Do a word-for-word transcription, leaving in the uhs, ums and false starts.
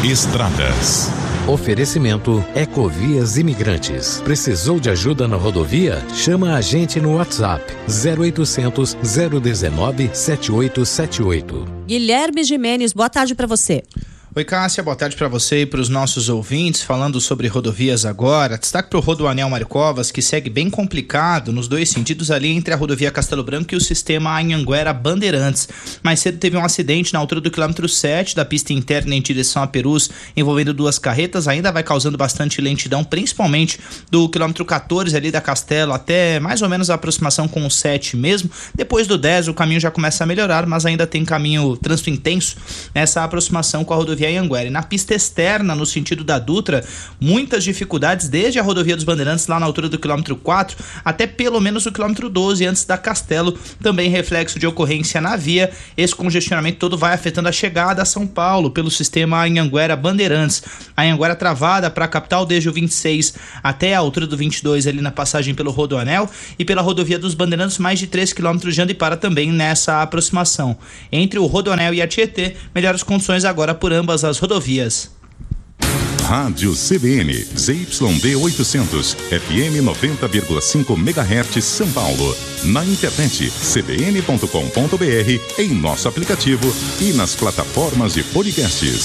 Estradas. Oferecimento Ecovias Imigrantes. Precisou de ajuda na rodovia? Chama a gente no WhatsApp zero oitocentos, zero um nove, sete oito sete oito. Guilherme Gimenez, boa tarde para você. Oi, Cássia, boa tarde para você e para os nossos ouvintes. Falando sobre rodovias agora, destaque para o Rodoanel Mário Covas, que segue bem complicado nos dois sentidos ali entre a rodovia Castelo Branco e o sistema Anhanguera Bandeirantes. Mais cedo teve um acidente na altura do quilômetro sete da pista interna em direção a Perus, envolvendo duas carretas, ainda vai causando bastante lentidão, principalmente do quilômetro quatorze ali da Castelo até mais ou menos a aproximação com o sete mesmo. Depois do dez o caminho já começa a melhorar, mas ainda tem caminho trânsito intenso nessa aproximação com a rodovia Anhanguera. E na pista externa, no sentido da Dutra, muitas dificuldades desde a rodovia dos Bandeirantes, lá na altura do quilômetro quatro, até pelo menos o quilômetro doze, antes da Castelo, também reflexo de ocorrência na via. Esse congestionamento todo vai afetando a chegada a São Paulo pelo sistema Anhanguera Bandeirantes. A Anhanguera travada para a capital desde o vinte e seis até a altura do vinte e dois, ali na passagem pelo Rodoanel, e pela rodovia dos Bandeirantes, mais de três quilômetros de Andipara também nessa aproximação. Entre o Rodoanel e a Tietê, melhores condições agora por ambas as rodovias. Rádio C B N, Z Y D oitocentos, F M noventa vírgula cinco megahertz, São Paulo. Na internet, c b n ponto com ponto b r, em nosso aplicativo e nas plataformas de podcasts.